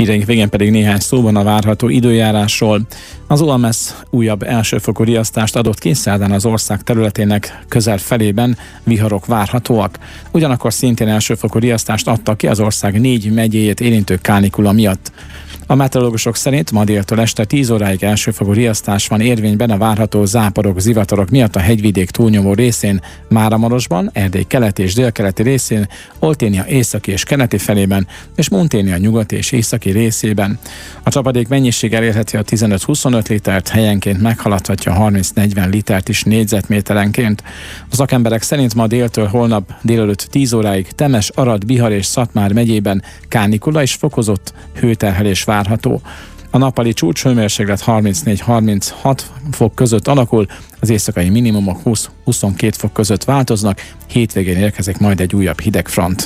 Híreink végén pedig néhány szóban a várható időjárásról. Az OMS újabb elsőfokú riasztást adott ki, szerdán az ország területének közel felében viharok várhatóak. Ugyanakkor szintén elsőfokú riasztást adtak ki az ország 4 megyéjét érintő kánikula miatt. A meteorológusok szerint ma déltől este 10 óráig elsőfokú riasztás van érvényben a várható záporok, zivatarok miatt a hegyvidék túlnyomó részén, Máramarosban, Erdély keleti és délkeleti részén, Olténia északi és keleti felében és Munténia nyugati és északi részében. A csapadék mennyiség elérheti a 15-25 litert, helyenként meghaladhatja 30-40 litert is négyzetméterenként. A szakemberek szerint ma déltől holnap délelőtt 10 óráig Temes, Arad, Bihar és Szatmár megyében kánikula és fokozott hőterhelés várható. A nappali csúcshőmérséklet 34-36 fok között alakul, az éjszakai minimumok 20-22 fok között változnak, hétvégén érkezik majd egy újabb hideg front.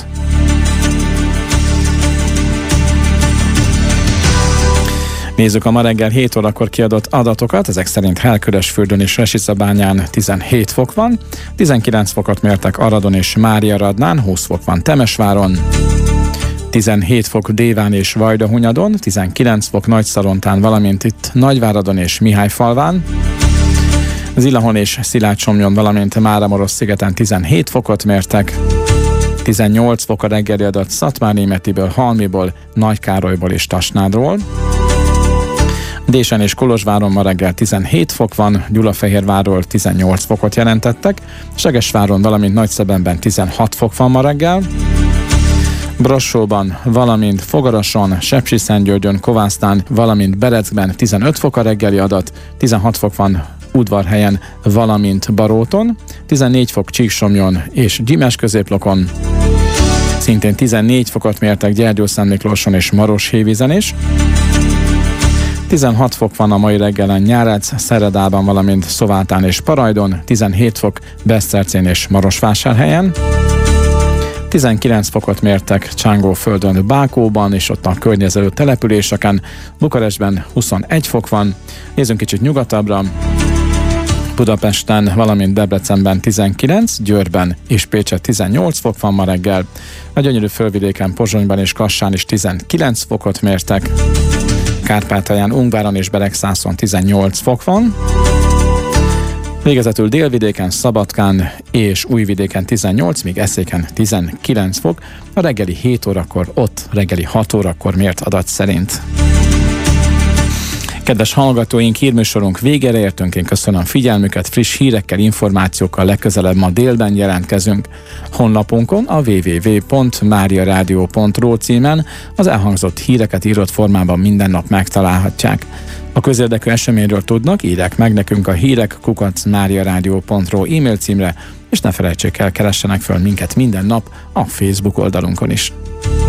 Nézzük a ma reggel 7 órakor kiadott adatokat, ezek szerint Hellkövesfürdőn és Resicabányán 17 fok van, 19 fokot mértek Aradon és Máriaradnán, 20 fok van Temesváron, 17 fok Déván és Vajdahunyadon, 19 fok Nagyszalontán, valamint itt Nagyváradon és Mihályfalván, Zilahon és Szilágysomlyon, valamint Máramarosszigeten 17 fokot mértek, 18 fok a reggeli adat Szatmárnémetiből, Halmiból, Nagykárolyból és Tasnádról, Désen és Kolozsváron ma reggel 17 fok van, Gyulafehérvárról 18 fokot jelentettek, Segesváron, valamint Nagyszebenben 16 fok van ma reggel, Brassóban, valamint Fogarason, Sepsiszentgyörgyön, Kovásztán, valamint Berecben 15 fok a reggeli adat, 16 fok van Udvarhelyen, valamint Baróton, 14 fok Csíksomlyon és Gyimes középlokon, szintén 14 fokot mértek Gyergyószentmiklóson és Maroshévízen is, 16 fok van a mai reggelen Nyárec, Szeredában, valamint Szovátán és Parajdon, 17 fok Besztercén és Marosvásárhelyen, 19 fokot mértek Csángóföldön, Bákóban és ott a környező településeken, Bukarestben 21 fok van, nézzünk kicsit nyugatabbra, Budapesten, valamint Debrecenben 19, Győrben és Pécset 18 fok van ma reggel, a gyönyörű fölvidéken, Pozsonyban és Kassán is 19 fokot mértek, Kárpátalján, Ungváron és Beregszászon 18 fok van, végezetül délvidéken, Szabadkán és Újvidéken 18, míg Eszéken 19 fok, a reggeli 7 órakor, ott reggeli 6 órakor mért adat szerint. Kedves hallgatóink, hírműsorunk végére értünk, én köszönöm figyelmüket, friss hírekkel, információkkal legközelebb ma délben jelentkezünk. Honlapunkon a www.mariaradio.ro címen az elhangzott híreket írott formában minden nap megtalálhatják. A közérdekű eseményről tudnak, írják meg nekünk a hírek@mariaradio.ro e-mail címre, és ne felejtsék el, keressenek föl minket minden nap a Facebook oldalunkon is.